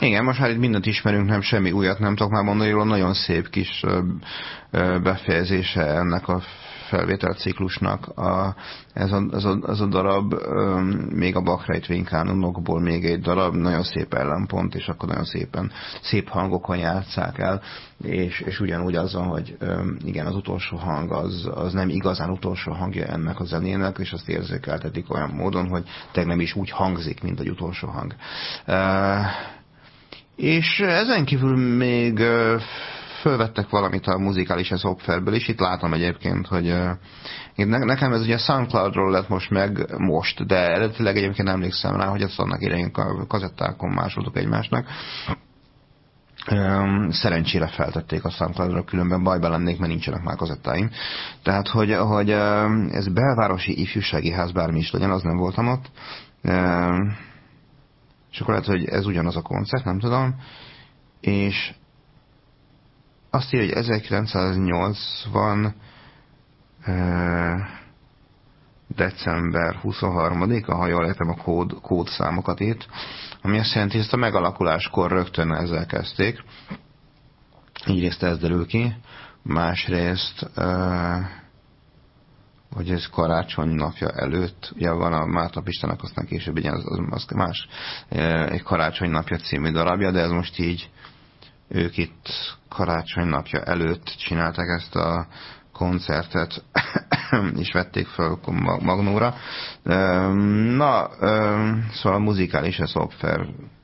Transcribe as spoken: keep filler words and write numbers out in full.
Igen, most már itt mindent ismerünk, nem semmi újat nem tudok már mondani, róla nagyon szép kis befejezése ennek a felvételciklusnak. A, ez, a, ez, a, ez a darab, még a Bach-Reitvén kánonokból még egy darab, nagyon szép ellenpont, és akkor nagyon szépen, szép hangokon játsszák el, és, és ugyanúgy azon, hogy igen, az utolsó hang az, az nem igazán utolsó hangja ennek a zenének, és azt érzékeltetik olyan módon, hogy tényleg nem is úgy hangzik, mint egy utolsó hang. És ezen kívül még fölvettek valamit a muzikális Opferből is. Itt látom egyébként, hogy nekem ez ugye SoundCloudról lett most meg most, de eredetileg egyébként emlékszem rá, hogy ezt annak idején kazettákon másoltuk egymásnak. Szerencsére feltették a SoundCloudra, különben bajba lennék, mert nincsenek már kazettáim. Tehát, hogy, hogy ez belvárosi ifjúsági ház, bármi is legyen, az nem voltam ott. És akkor lehet, hogy ez ugyanaz a koncert, nem tudom. És azt írja, hogy ezerkilencszáznyolcvan december huszonharmadika, ha jól értem a kód, kódszámokat itt, ami azt jelenti, hogy ezt a megalakuláskor rögtön ezzel kezdték. Egyrészt ez derül ki, másrészt hogy ez karácsony napja előtt, ugye van a Márta Pistának, aztán később egy az, az más, egy karácsony napja című darabja, de ez most így ők itt karácsony napja előtt csinálták ezt a koncertet, és vették fel Magnóra. Na, szóval a muzikális Opfer